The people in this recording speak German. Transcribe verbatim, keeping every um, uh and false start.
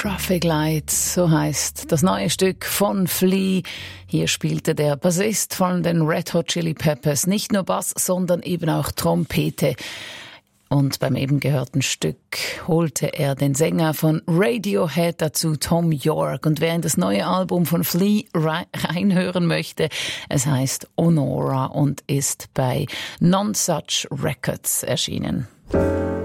Traffic Lights, so heißt das neue Stück von Flea. Hier spielte der Bassist von den Red Hot Chili Peppers nicht nur Bass, sondern eben auch Trompete. Und beim eben gehörten Stück holte er den Sänger von Radiohead dazu, Tom York. Und wer in das neue Album von Flea reinhören möchte, es heißt Honora und ist bei Nonsuch Records erschienen.